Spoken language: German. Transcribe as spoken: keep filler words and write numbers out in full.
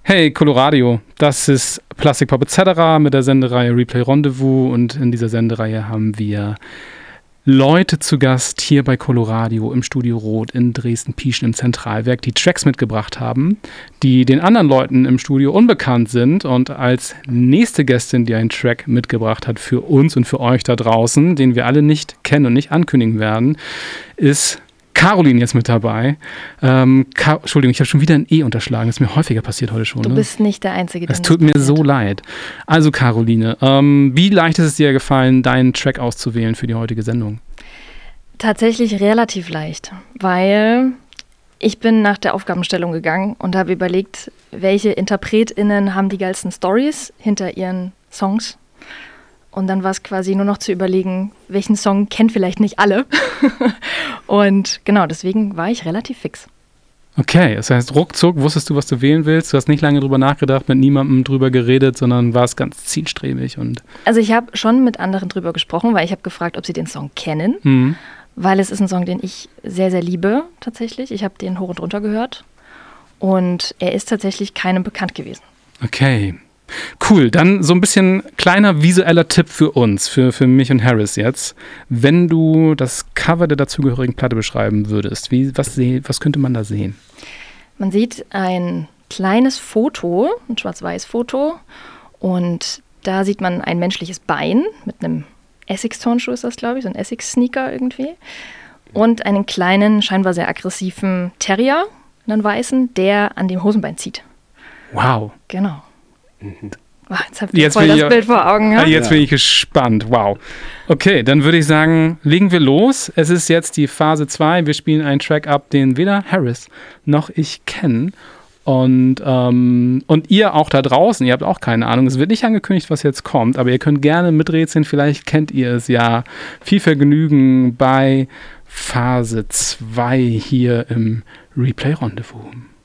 Hey, Coloradio, das ist Plastic Pop et cetera mit der Sendereihe Replay Rendezvous und in dieser Sendereihe haben wir Leute zu Gast hier bei Coloradio im Studio Rot in Dresden-Pieschen im Zentralwerk, die Tracks mitgebracht haben, die den anderen Leuten im Studio unbekannt sind. Und als nächste Gästin, die einen Track mitgebracht hat für uns und für euch da draußen, den wir alle nicht kennen und nicht ankündigen werden, ist Caroline jetzt mit dabei. Ähm, Car- Entschuldigung, ich habe schon wieder ein E unterschlagen. Das ist mir häufiger passiert heute schon. Du ne? bist nicht der Einzige, der Es tut mir so leid. Also Caroline, ähm, wie leicht ist es dir gefallen, deinen Track auszuwählen für die heutige Sendung? Tatsächlich relativ leicht, weil ich bin nach der Aufgabenstellung gegangen und habe überlegt, welche InterpretInnen haben die geilsten Stories hinter ihren Songs. Und dann war es quasi nur noch zu überlegen, welchen Song kennen vielleicht nicht alle. Und genau, deswegen war ich relativ fix. Okay, das heißt, ruckzuck wusstest du, was du wählen willst. Du hast nicht lange drüber nachgedacht, mit niemandem drüber geredet, sondern warst ganz zielstrebig. Und also ich habe schon mit anderen drüber gesprochen, weil ich habe gefragt, ob sie den Song kennen. mhm. Weil es ist ein Song, den ich sehr, sehr liebe tatsächlich. Ich habe den hoch und runter gehört. Und er ist tatsächlich keinem bekannt gewesen. Okay. Cool, dann so ein bisschen kleiner visueller Tipp für uns, für, für mich und Harris jetzt. Wenn du das Cover der dazugehörigen Platte beschreiben würdest, wie, was, seh, was könnte man da sehen? Man sieht ein kleines Foto, ein Schwarz-Weiß-Foto, und da sieht man ein menschliches Bein mit einem Essex-Turnschuh ist das, glaube ich, so ein Essex-Sneaker irgendwie, und einen kleinen, scheinbar sehr aggressiven Terrier, einen weißen, der an dem Hosenbein zieht. Wow. Genau. Mhm. Oh, jetzt habt ihr jetzt voll das ich, Bild vor Augen. Ja? Jetzt bin ich gespannt. Wow. Okay, dann würde ich sagen, legen wir los. Es ist jetzt die Phase zwei. Wir spielen einen Track ab, den weder Harris noch ich kennen. Und, ähm, und ihr auch da draußen, ihr habt auch keine Ahnung. Es wird nicht angekündigt, was jetzt kommt, aber ihr könnt gerne miträtseln. Vielleicht kennt ihr es ja. Viel Vergnügen bei Phase zwei hier im Replay Rendezvous.